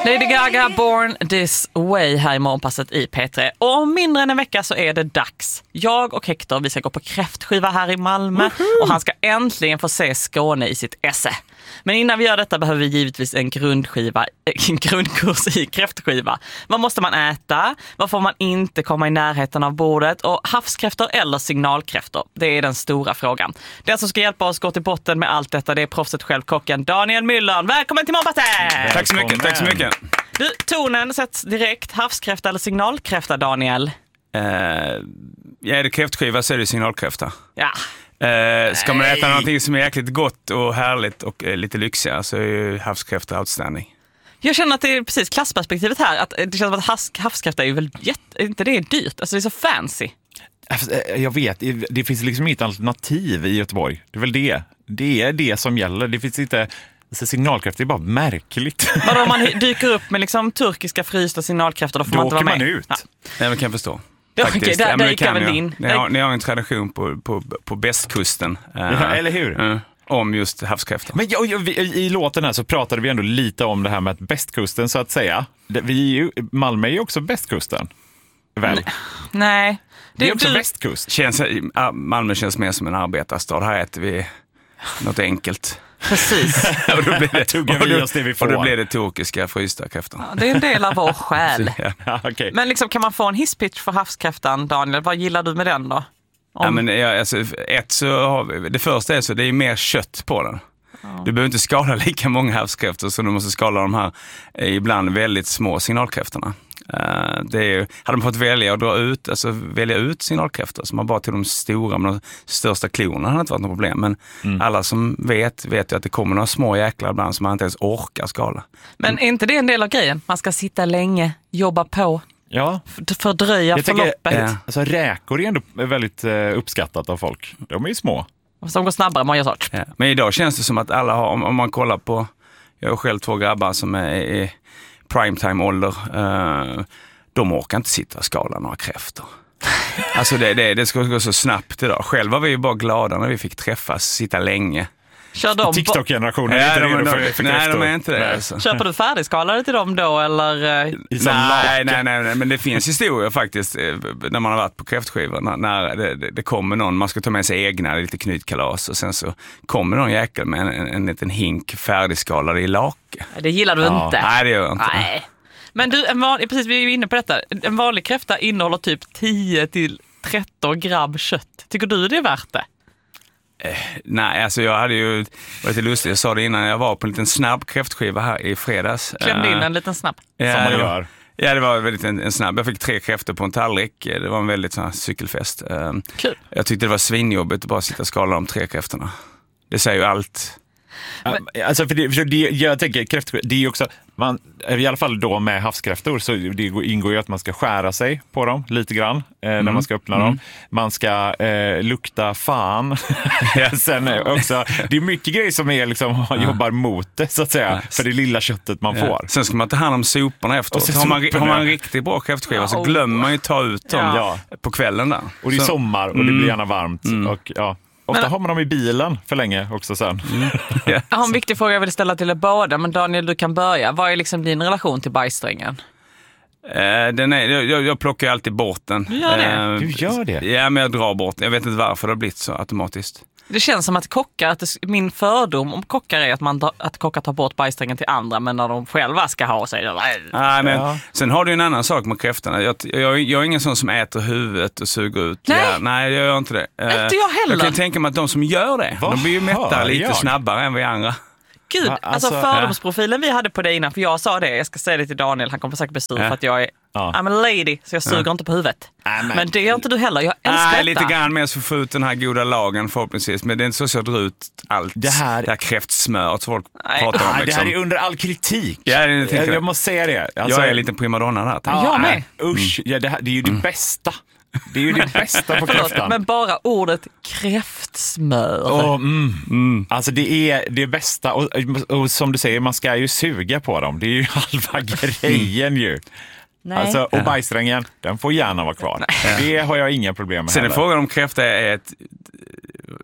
Lady Gaga, Born This Way här i morgonpasset i P3. Och om mindre än en vecka så är det dags. Jag och Hector, vi ska gå på kräftskiva här i Malmö. Och han ska äntligen få se Skåne i sitt esse. Men innan vi gör detta behöver vi givetvis en grundkurs i kräftskiva. Vad måste man äta? Vad får man inte komma i närheten av bordet? Och havskräftor eller signalkräftor? Det är den stora frågan. Den som ska hjälpa oss gå till botten med allt detta, det är proffset själv, kocken Daniel Müller. Välkommen till morgonpasset! Tack så mycket, tack så mycket. Du, tonen sätts direkt. Havskräfta eller signalkräfta, Daniel? Är det kräftskiva så är det signalkräfta. Ja. Ska man äta någonting som är jäkligt gott och härligt och lite lyxigare så är ju havskräfta outstanding. Jag känner att det är precis klassperspektivet här. Att det känns som att havskräfta är ju väl inte det är dyrt. Alltså det är så fancy. Jag vet, det finns liksom inget alternativ i Göteborg. Det är väl det. Det är det som gäller. Det finns inte... Så signalkräftor är bara märkligt. Men om man dyker upp med liksom turkiska frysta signalkräftor då får man inte vara med. Då åker man ut. Ja. Nej, men kan jag förstå. Ja, okej, där gick jag väl in. Ni har en tradition på västkusten. Eller hur? Om just havskräftor. Men i låten här så pratade vi ändå lite om det här med att västkusten så att säga. Malmö är ju också västkusten. Väl? Nej. Det är också västkust. Malmö känns mer som en arbetarstad. Här äter vi något enkelt. Precis. Och då blir det tuggar vi oss det vi får. Och då blir det turkiska frysta kräftor. Ja, det är en del av vår själ. Ja, okay. Men liksom, kan man få en hisspitch för havskräftan, Daniel? Vad gillar du med den då? Ja, men det första är så det är mer kött på den. Du behöver inte skala lika många havskräftor som du måste skala de här ibland väldigt små signalkräftorna. Hade man fått välja ut signalkräftor så man bara till de stora men de största klorna hade inte varit något problem. Men alla som vet ju att det kommer några små jäklar ibland som man inte ens orkar skala. Men är inte det en del av grejen? Man ska sitta länge, jobba på. Ja. Fördröja förloppet. Alltså räkor är ändå väldigt uppskattat av folk. De är ju små. Som går snabbare än man gör sort. Ja. Men idag känns det som att alla har, om man kollar på, jag har själv 2 grabbar som är i primetime-ålder, de orkar inte sitta och skala några kräftor. Alltså det ska gå så snabbt idag. Själva var vi ju bara glada när vi fick träffas, sitta länge. TikTok-generationen är inte redo för kräftor. Nej, de är inte det. Alltså. Köper du färdigskalade till dem då, eller? Nej, men det finns historier faktiskt när man har varit på kräftskivor när det kommer någon, man ska ta med sig egna, lite knytkalas och sen så kommer någon jäkel med en liten hink färdigskalade i lake. Det gillar du inte. Nej, det gör jag inte. Nej. Men du, precis, vi är ju inne på detta. En vanlig kräfta innehåller typ 10-13 gram kött. Tycker du det är värt det? Nej, alltså jag hade ju varit lustig. Jag sa det innan, jag var på en liten snabb kräftskiva här i fredags. Klämde in en liten snabb. Som man gör. Ja, det var väldigt en snabb. Jag fick 3 kräftor på en tallrik. Det var en väldigt sån här cykelfest. Kul. Jag tyckte det var svinjobbigt att bara sitta och skala de 3 kräftorna. Det säger ju allt. Alltså jag tänker kräftor, det är ju också i alla fall då med havskräftor så det ingår ju att man ska skära sig på dem lite grann när man ska öppna dem. Man ska lukta fan. Sen också, det är mycket grejer som är liksom jobbar mot det så att säga för det lilla köttet man får. Sen ska man ta hand om soporna efteråt. Har man en riktigt bra kräftskiva så glömmer man ju ta ut dem på kvällen där. Och det är sommar och det blir gärna varmt och ofta har man dem i bilen för länge också sen. Jag har en viktig fråga jag vill ställa till er båda, men Daniel, du kan börja. Vad är liksom din relation till bajssträngen? Jag plockar alltid bort den. Du gör det? Du gör det? Ja, men jag drar bort den. Jag vet inte varför det har blivit så automatiskt. Det känns som att min fördom om kockar är att kockar tar bort bajssträngen till andra, men när de själva ska ha sig. Nej, men sen har du en annan sak med kräftorna. Jag är ingen sån som äter huvudet och suger ut. Nej, jag gör inte det. Inte jag heller. Jag kan tänka mig att de som gör det, de blir ju mätta lite snabbare än vi andra. Gud, alltså fördomsprofilen vi hade på det innan, för jag sa det, jag ska säga det till Daniel, han kommer säkert bli stor för att jag är I'm a lady, så jag suger inte på huvudet. Men det gör inte du heller, jag älskar detta. Lite grann mer så få ut den här goda lagen förhoppningsvis, men det är inte så jag drar ut allt det här kräftsmör att folk pratar om. Liksom. Det här är under all kritik. Jag måste säga det. Alltså, jag är lite primadonna där. Jag med. Usch, det är ju det bästa. Det är ju det bästa på kräftan. Men bara ordet kräftsmör. Alltså det är det bästa. Och som du säger, man ska ju suga på dem. Det är ju halva grejen ju. Nej. Alltså, och bajssträngen, den får gärna vara kvar. Det har jag inga problem med. Sen är frågan om kräfta är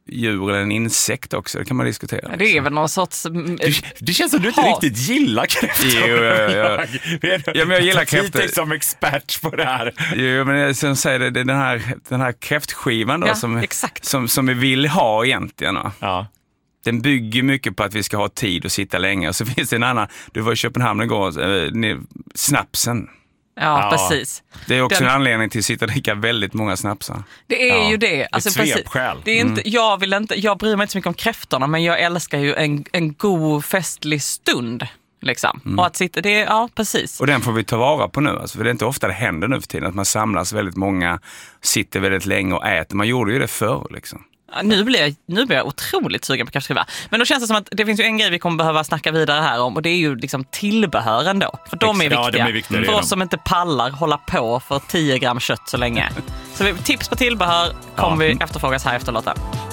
djur eller en insekt också. Det kan man diskutera. Det är väl någon sorts... Det känns som du inte riktigt gillar kräftor. Jo, ja, men jag gillar kräftor. Lite som expert på det här. Jo, men jag säger det är den här kräftskivan då, som vi vill ha egentligen. Ja. Den bygger mycket på att vi ska ha tid och sitta länge. Och så finns det en annan, du var i Köpenhamn igår, snapsen. Ja, precis. Det är också en anledning till att sitta och dricka väldigt många snapsar. Det är ju det. Alltså, svepskäl. Det är inte, jag bryr mig inte så mycket om kräftorna, men jag älskar ju en god festlig stund. Liksom. Och att sitta, precis. Och den får vi ta vara på nu. Alltså, för det är inte ofta det händer nu för tiden. Att man samlas väldigt många, sitter väldigt länge och äter. Man gjorde ju det förr liksom. Nu blir jag otroligt sugen på kräftskiva. Men då känns det som att det finns ju en grej vi kommer behöva snacka vidare här om. Och det är ju liksom tillbehören då. För de är viktiga. För oss som inte pallar hålla på för 10 gram kött så länge. Så tips på tillbehör kommer vi efterfrågas här efter låten.